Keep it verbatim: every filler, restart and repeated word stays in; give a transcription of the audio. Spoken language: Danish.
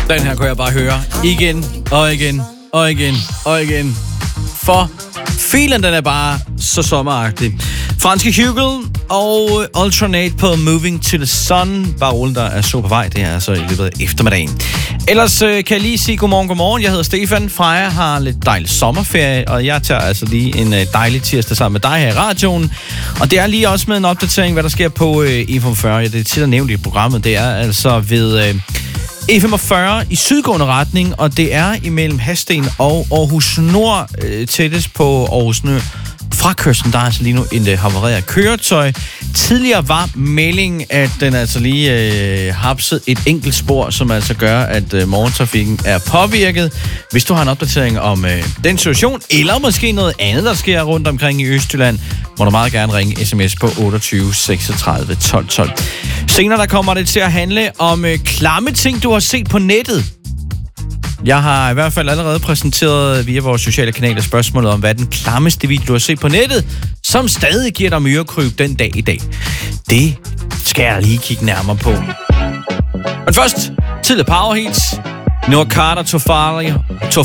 Den her kunne jeg bare høre igen og igen og igen og igen. For filen, den er bare så sommeragtig. Franske Hugel og Alternate på Moving to the Sun. Bare rullen, der er så på vej. Det er altså i løbet af eftermiddagen. Ellers øh, kan jeg lige sige godmorgen, godmorgen. Jeg hedder Stefan. Freja har lidt dejlig sommerferie, og jeg tager altså lige en øh, dejlig tirsdag sammen med dig her i radioen. Og det er lige også med en opdatering, hvad der sker på øh, E femogfyrre. Ja, det er til at nævne i programmet. Det er altså ved... Øh, E femogfyrre i sydgående retning, og det er imellem Hadsten og Aarhus Nord, øh, tættest på Aarhus Nord. Fra kysten, der er altså lige nu en uh, havareret køretøj. Tidligere var meldingen, at den altså lige øh, hapset et enkelt spor, som altså gør, at øh, morgentrafikken er påvirket. Hvis du har en opdatering om øh, den situation, eller måske noget andet, der sker rundt omkring i Østjylland, må du meget gerne ringe sms på otteogtyve seksogtredive tolv tolv. Senere der kommer det til at handle om øh, klamme ting, du har set på nettet. Jeg har i hvert fald allerede præsenteret via vores sociale kanaler spørgsmålet om, hvad er den klammeste video, du har set på nettet, som stadig giver dig myrekryb den dag i dag. Det skal jeg lige kigge nærmere på. Men først, tidlig Power Hits. Noah Carter, Tofari,